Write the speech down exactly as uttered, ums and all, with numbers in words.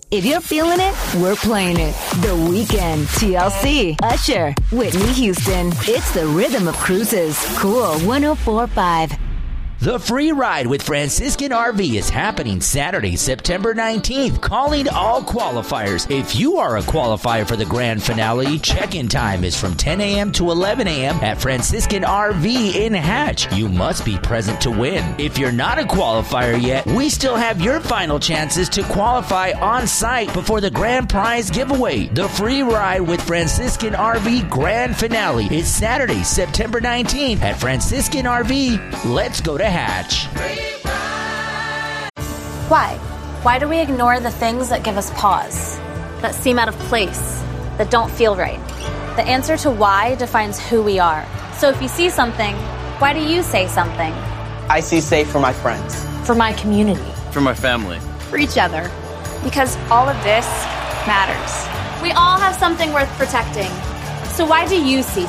If you're feeling it, we're playing it. The Weekend, T L C, Usher, Whitney Houston. It's the rhythm of cruises. Cool one oh four point five. The Free Ride with Franciscan R V is happening Saturday, September nineteenth, calling all qualifiers. If you are a qualifier for the grand finale, check-in time is from ten a.m. to eleven a.m. at Franciscan R V in Hatch. You must be present to win. If you're not a qualifier yet, we still have your final chances to qualify on site before the grand prize giveaway. The Free Ride with Franciscan R V grand finale is Saturday, September nineteenth at Franciscan R V. Let's go to Hatch. Why? Why do we ignore the things that give us pause, that seem out of place, that don't feel right? The answer to why defines who we are. So if you see something, why do you say something? I see safe for my friends. For my community. For my family. For each other. Because all of this matters. We all have something worth protecting. So why do you see